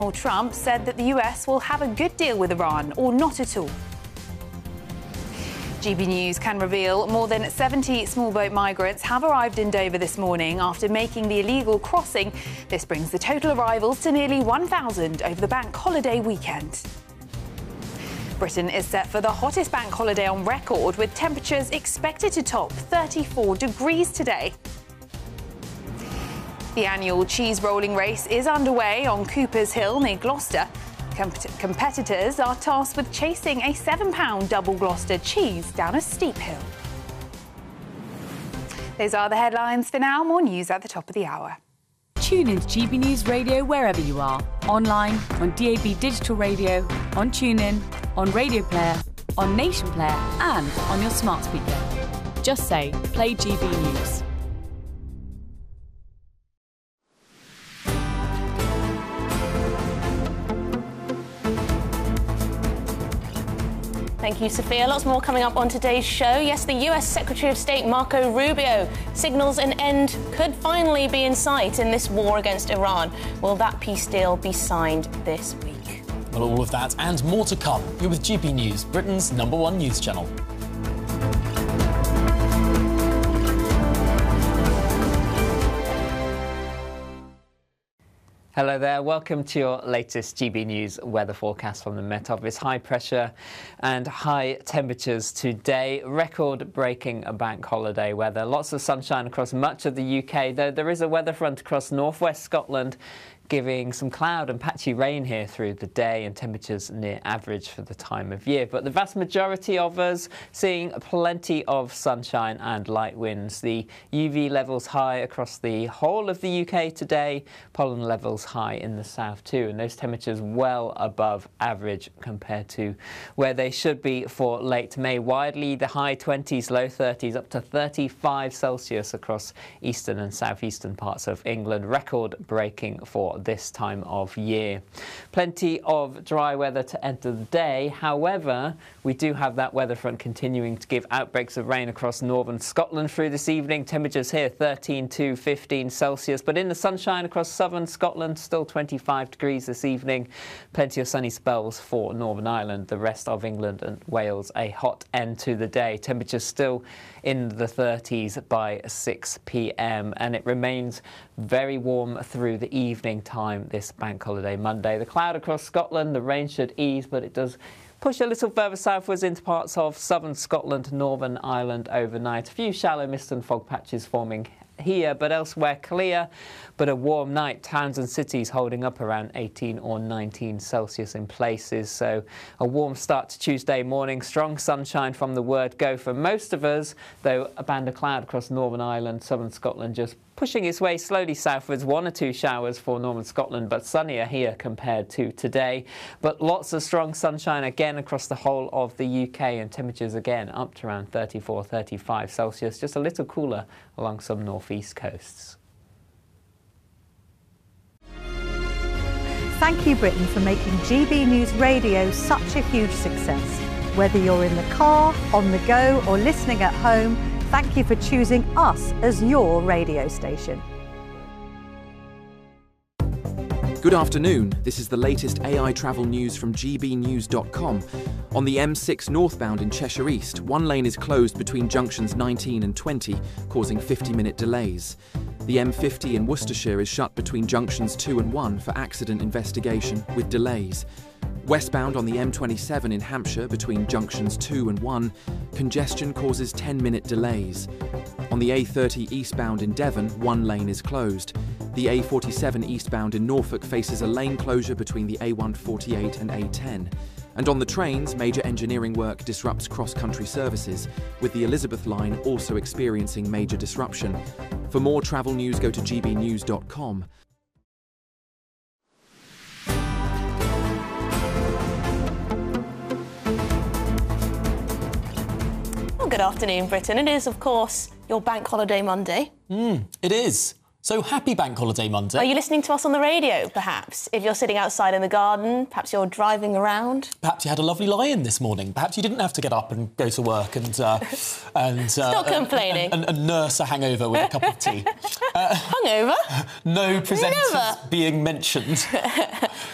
Donald Trump said that the US will have a good deal with Iran or not at all. GB News can reveal more than 70 small boat migrants have arrived in Dover this morning after making the illegal crossing. This brings the total arrivals to nearly 1,000 over the bank holiday weekend. Britain is set for the hottest bank holiday on record, with temperatures expected to top 34 degrees today. The annual cheese rolling race is underway on Cooper's Hill near Gloucester. Competitors are tasked with chasing a £7 double Gloucester cheese down a steep hill. Those are the headlines for now. More news at the top of the hour. Tune in to GB News Radio wherever you are. Online, on DAB Digital Radio, on TuneIn, on Radio Player, on Nation Player and on your smart speaker. Just say, play GB News. Thank you, Sophia. Lots more coming up on today's show. Yes, the US Secretary of State Marco Rubio signals an end could finally be in sight in this war against Iran. Will that peace deal be signed this week? Well, all of that and more to come. You're with GB News, Britain's #1 news channel. Hello there, welcome to your latest GB News weather forecast from the Met Office. High pressure and high temperatures today. Record-breaking bank holiday weather. Lots of sunshine across much of the UK, though there is a weather front across northwest Scotland, giving some cloud and patchy rain here through the day and temperatures near average for the time of year. But the vast majority of us seeing plenty of sunshine and light winds. The UV levels high across the whole of the UK today. Pollen levels high in the south too. And those temperatures well above average compared to where they should be for late May. Widely the high 20s, low 30s, up to 35 Celsius across eastern and southeastern parts of England. Record breaking for this time of year. Plenty of dry weather to enter the day. However, we do have that weather front continuing to give outbreaks of rain across northern Scotland through this evening. Temperatures here 13 to 15 Celsius, but in the sunshine across southern Scotland, still 25 degrees this evening. Plenty of sunny spells for Northern Ireland. The rest of England and Wales, a hot end to the day. Temperatures still in the 30s by 6 p.m. and it remains very warm through the evening time this bank holiday Monday. The cloud across Scotland, the rain should ease, but it does push a little further southwards into parts of southern Scotland, Northern Ireland overnight. A few shallow mist and fog patches forming here, but elsewhere clear. But a warm night. Towns and cities holding up around 18 or 19 Celsius in places. So a warm start to Tuesday morning. Strong sunshine from the word go for most of us, though a band of cloud across Northern Ireland, southern Scotland just pushing its way slowly southwards. 1 or 2 showers for northern Scotland, but sunnier here compared to today. But lots of strong sunshine again across the whole of the UK, and temperatures again up to around 34, 35 Celsius. Just a little cooler along some northeast coasts. Thank you, Britain, for making GB News Radio such a huge success. Whether you're in the car, on the go, or listening at home, thank you for choosing us as your radio station. Good afternoon. This is the latest AI travel news from gbnews.com. On the M6 northbound in Cheshire East, one lane is closed between junctions 19 and 20, causing 50-minute delays. The M50 in Worcestershire is shut between junctions 2 and 1 for accident investigation, with delays. Westbound on the M27 in Hampshire between junctions 2 and 1, congestion causes 10-minute delays. On the A30 eastbound in Devon, one lane is closed. The A47 eastbound in Norfolk faces a lane closure between the A148 and A10. And on the trains, major engineering work disrupts cross-country services, with the Elizabeth line also experiencing major disruption. For more travel news, go to gbnews.com. Well, good afternoon, Britain. It is, of course, your Bank Holiday Monday. It is. So happy Bank Holiday Monday. Are you listening to us on the radio, perhaps? If you're sitting outside in the garden, perhaps you're driving around. Perhaps you had a lovely lie-in this morning. Perhaps you didn't have to get up and go to work and Still complaining. And nurse a hangover with a cup of tea. Hungover? No presenters being mentioned.